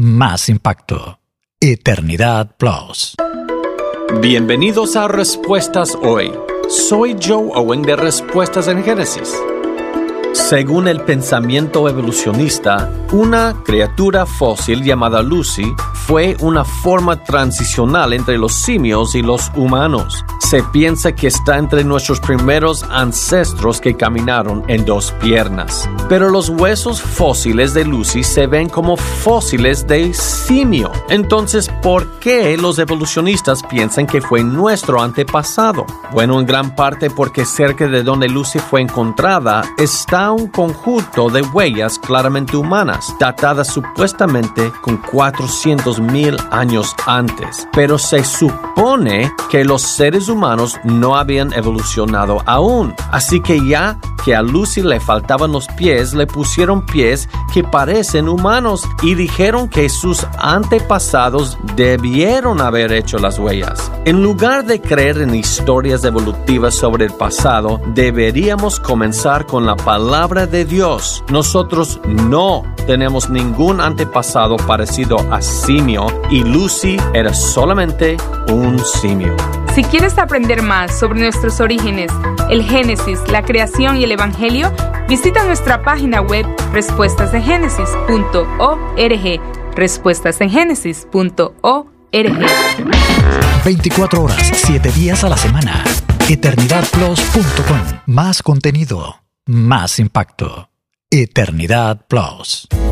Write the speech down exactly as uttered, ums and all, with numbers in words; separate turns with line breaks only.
más impacto. Eternidad Plus.
Bienvenidos a Respuestas Hoy. Soy Joe Owen de Respuestas en Génesis. Según el pensamiento evolucionista, una criatura fósil llamada Lucy fue una forma transicional entre los simios y los humanos. Se piensa que está entre nuestros primeros ancestros que caminaron en dos piernas. Pero los huesos fósiles de Lucy se ven como fósiles de simio. Entonces, ¿por qué los evolucionistas piensan que fue nuestro antepasado? Bueno, en gran parte porque cerca de donde Lucy fue encontrada está un conjunto de huellas claramente humanas, datadas supuestamente con cuatrocientos mil años antes. Pero se supone que los seres humanos no habían evolucionado aún. Así que ya que a Lucy le faltaban los pies, le pusieron pies que parecen humanos y dijeron que sus antepasados debieron haber hecho las huellas. En lugar de creer en historias evolutivas sobre el pasado, deberíamos comenzar con la palabra de Dios. Nosotros no tenemos ningún antepasado parecido a simio y Lucy era solamente un simio.
Si quieres aprender más sobre nuestros orígenes, el Génesis, la creación y el Evangelio, visita nuestra página web respuestas en génesis punto org. respuestas en génesis punto org.
veinticuatro horas, siete días a la semana. eternidad plus punto com. Más contenido, más impacto. Eternidad Plus.